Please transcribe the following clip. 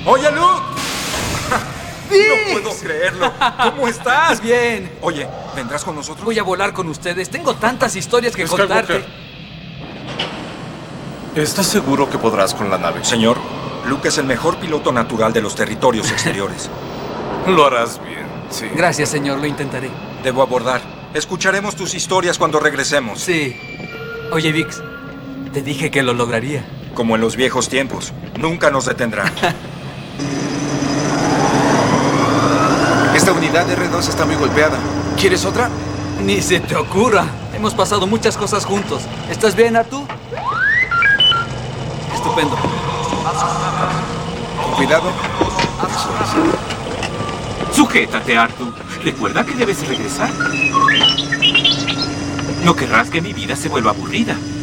Oye, Luke. ¡Vix! No puedo creerlo. ¿Cómo estás? Bien. Oye, ¿vendrás con nosotros? Voy a volar con ustedes. Tengo tantas historias que contarte. ¿Estás seguro que podrás con la nave? Señor, Luke es el mejor piloto natural de los territorios exteriores. Lo harás bien, sí. Gracias, señor. Lo intentaré. Debo abordar. Escucharemos tus historias cuando regresemos. Sí. Oye, Vix, te dije que lo lograría. Como en los viejos tiempos. Nunca nos detendrán. Esta unidad R2 está muy golpeada. ¿Quieres otra? Ni se te ocurra. Hemos pasado muchas cosas juntos. ¿Estás bien, Artu? Estupendo. Con cuidado. Sujétate, Artu. Recuerda que debes regresar. No querrás que mi vida se vuelva aburrida.